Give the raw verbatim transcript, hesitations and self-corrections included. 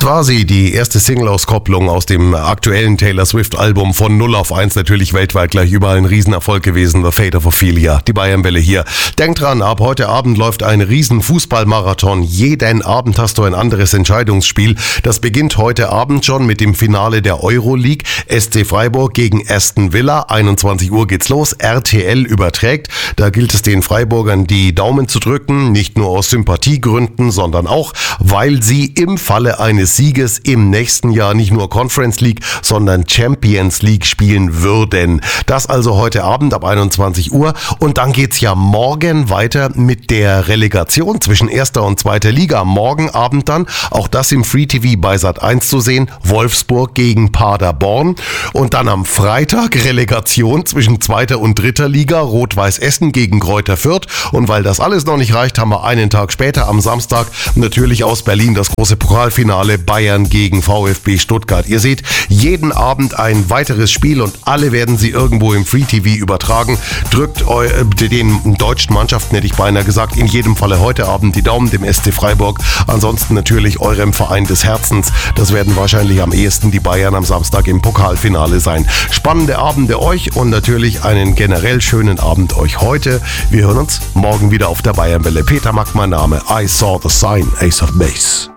war sie, die erste Single-Auskopplung aus dem aktuellen Taylor Swift-Album von null auf eins, natürlich weltweit gleich überall ein Riesenerfolg gewesen, The Fate of Ophelia, die Bayernwelle hier. Denkt dran, ab heute Abend läuft ein riesen Fußballmarathon. Jeden Abend hast du ein anderes Entscheidungsspiel. Das beginnt heute Abend schon mit dem Finale der Euroleague. S C Freiburg gegen Aston Villa, einundzwanzig Uhr geht's los, R T L überträgt. Da gilt es den Freiburgern die Daumen zu drücken, nicht nur aus Sympathiegründen, sondern auch, weil sie im Falle eines Sieges im nächsten Jahr nicht nur Conference League, sondern Champions League spielen würden. Das also heute Abend ab einundzwanzig Uhr und dann geht's ja morgen weiter mit der Relegation zwischen erster und zweiter Liga. Morgen Abend dann, auch das im Free T V bei Sat eins zu sehen, Wolfsburg gegen Paderborn und dann am Freitag Relegation zwischen zweiter und dritter Liga, Rot-Weiß Essen gegen Greuther Fürth und weil das alles noch nicht reicht, haben wir einen Tag später am Samstag natürlich aus Berlin das große Pokalfinale Bayern gegen VfB Stuttgart. Ihr seht, jeden Abend ein weiteres Spiel und alle werden sie irgendwo im Free T V übertragen. Drückt eu, den deutschen Mannschaften, hätte ich beinahe gesagt, in jedem Falle heute Abend die Daumen, dem S C Freiburg. Ansonsten natürlich eurem Verein des Herzens. Das werden wahrscheinlich am ehesten die Bayern am Samstag im Pokalfinale sein. Spannende Abende euch und natürlich einen generell schönen Abend euch heute. Wir hören uns morgen wieder auf der Bayernwelle. Peter Mack, mein Name. I saw the sign, Ace of Base.